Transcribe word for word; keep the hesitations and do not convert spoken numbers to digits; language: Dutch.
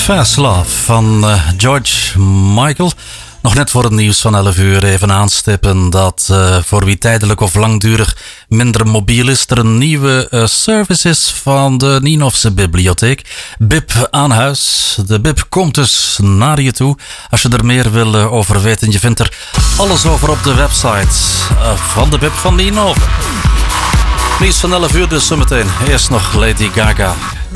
Fast Love van uh, George Michael. Nog net voor het nieuws van elf uur even aanstippen dat uh, voor wie tijdelijk of langdurig minder mobiel is, er een nieuwe uh, service is van de Nienhofse Bibliotheek. B I B aan huis. De B I B komt dus naar je toe. Als je er meer wil uh, over weten, je vindt er alles over op de website uh, van de B I B van Nienhoven. Nieuws van elf uur dus zometeen. Eerst nog Lady Gaga.